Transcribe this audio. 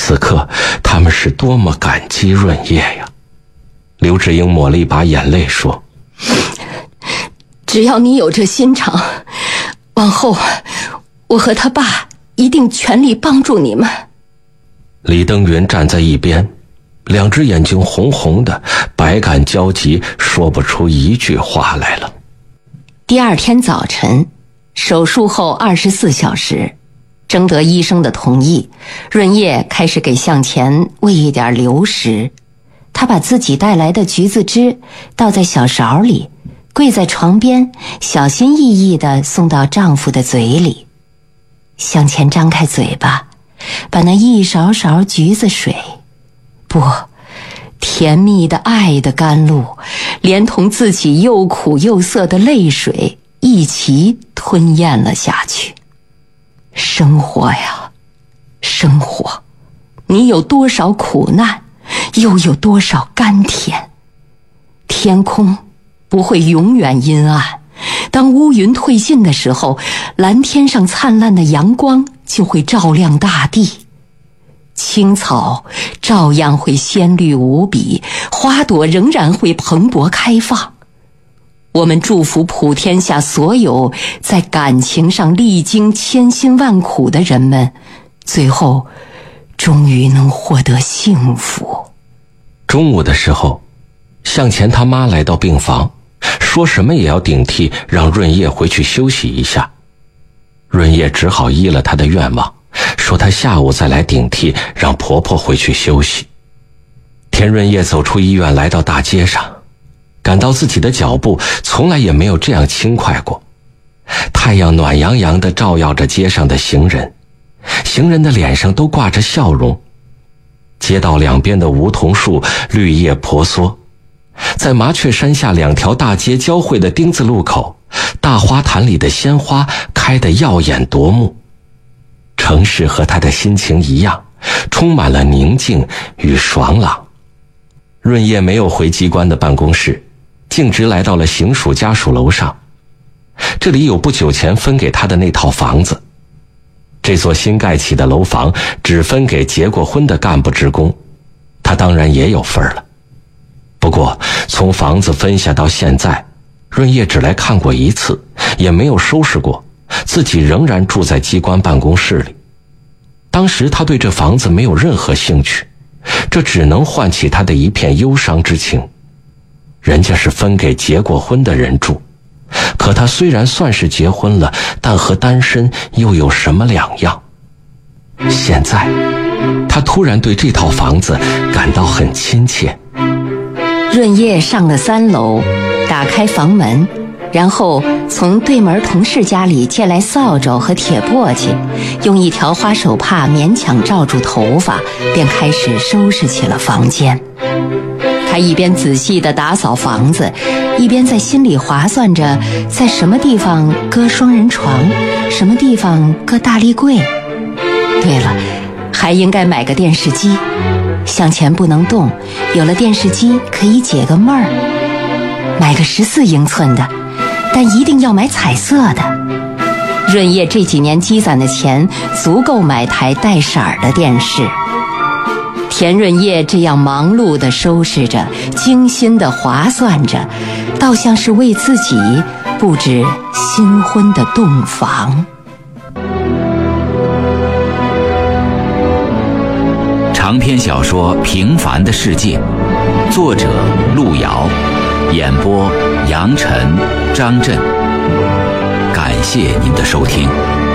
此刻他们是多么感激润叶呀。刘志英抹了一把眼泪说， 只要你有这心肠，往后我和他爸一定全力帮助你们。 李登云站在一边，两只眼睛红红的，百感交集，说不出一句话来了。 第二天早晨，手术后24小时，征得医生的同意，润叶开始给向前喂一点流食。他把自己带来的橘子汁倒在小勺里，跪在床边，小心翼翼地送到丈夫的嘴里。向前张开嘴巴，把那一勺勺橘子水，不，甜蜜的爱的甘露，连同自己又苦又涩的泪水一起吞咽了下去。生活呀，生活，你有多少苦难，又有多少甘甜。天空不会永远阴暗，当乌云退尽的时候，蓝天上灿烂的阳光就会照亮大地。青草照样会鲜绿无比，花朵仍然会蓬勃开放。我们祝福普天下所有在感情上历经千辛万苦的人们，最后终于能获得幸福。 中午的时候，向前他妈来到病房，说什么也要顶替让润叶回去休息一下。润叶只好依了她的愿望，说她下午再来顶替，让婆婆回去休息。田润叶走出医院，来到大街上，感到自己的脚步从来也没有这样轻快过。太阳暖洋洋地照耀着街上的行人，行人的脸上都挂着笑容。街道两边的梧桐树绿叶婆娑，在麻雀山下两条大街交汇的丁字路口，大花坛里的鲜花开得耀眼夺目。城市和他的心情一样，充满了宁静与爽朗。润叶没有回机关的办公室，径直来到了刑署家属楼上。这里有不久前分给他的那套房子。这座新盖起的楼房只分给结过婚的干部职工，他当然也有份了。不过从房子分下到现在，润叶只来看过一次，也没有收拾过，自己仍然住在机关办公室里。当时他对这房子没有任何兴趣，这只能唤起他的一片忧伤之情。人家是分给结过婚的人住，可他虽然算是结婚了，但和单身又有什么两样？现在他突然对这套房子感到很亲切。 润叶上了3楼，打开房门，然后从对门同事家里借来扫帚和铁簸箕，用一条花手帕勉强罩住头发，便开始收拾起了房间。他一边仔细地打扫房子，一边在心里划算着在什么地方搁双人床，什么地方搁大立柜。对了，还应该买个电视机，向前不能动，有了电视机可以解个闷儿。买个14英寸的，但一定要买彩色的。润叶这几年积攒的钱足够买台带色儿的电视。田润叶这样忙碌地收拾着，精心地划算着，倒像是为自己布置新婚的洞房。 长篇小说《平凡的世界》，作者路遥，演播杨晨、张震。感谢您的收听。